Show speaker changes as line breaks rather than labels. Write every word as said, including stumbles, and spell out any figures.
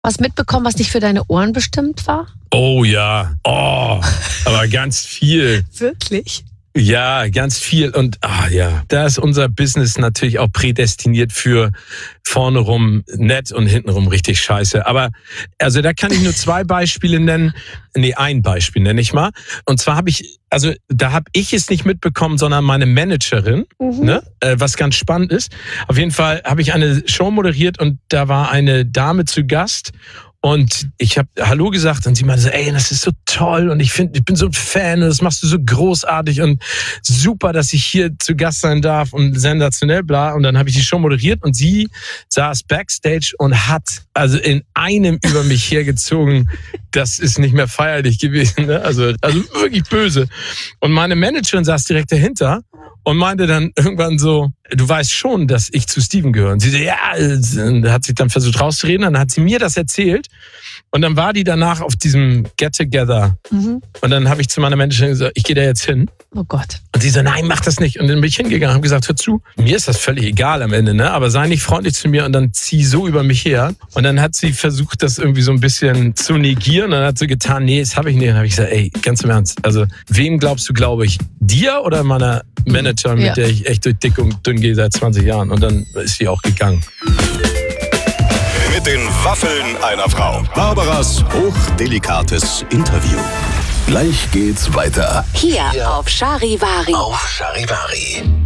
Was mitbekommen, was nicht für deine Ohren bestimmt war?
Oh ja, oh, aber ganz viel.
Wirklich?
Ja, ganz viel. Und ah ja, da ist unser Business natürlich auch prädestiniert für vorne rum nett und hintenrum richtig scheiße. Aber also da kann ich nur zwei Beispiele nennen. Nee, ein Beispiel nenne ich mal. Und zwar habe ich, also da habe ich es nicht mitbekommen, sondern meine Managerin, mhm. ne, äh, was ganz spannend ist. Auf jeden Fall habe ich eine Show moderiert und da war eine Dame zu Gast. Und ich habe Hallo gesagt und sie meinte so, ey, das ist so toll und ich finde, ich bin so ein Fan und das machst du so großartig und super, dass ich hier zu Gast sein darf und sensationell, bla. Und dann habe ich die Show moderiert und sie saß backstage und hat also in einem über mich hergezogen, das ist nicht mehr feierlich gewesen, ne? Also, also wirklich böse. Und meine Managerin saß direkt dahinter und meinte dann irgendwann so, du weißt schon, dass ich zu Steven gehöre. Und sie so, ja, hat sich dann versucht rauszureden, dann hat sie mir das erzählt und dann war die danach auf diesem Get-Together mhm. und dann habe ich zu meiner Managerin gesagt, ich gehe da jetzt hin.
Oh Gott.
Und sie so, nein, mach das nicht. Und dann bin ich hingegangen und habe gesagt, hör zu, mir ist das völlig egal am Ende, ne? Aber sei nicht freundlich zu mir und dann zieh so über mich her. Und dann hat sie versucht, das irgendwie so ein bisschen zu negieren und dann hat sie getan, nee, das habe ich nicht. Und dann habe ich gesagt, ey, ganz im Ernst, also wem glaubst du, glaube ich? Dir oder meiner Manager, mit ja. der ich echt durch dick und dünn gehe seit zwanzig Jahren? Und dann ist sie auch gegangen.
Mit den Waffeln einer Frau. Barbaras hochdelikates Interview. Gleich geht's weiter.
Hier auf Charivari.
Auf Charivari.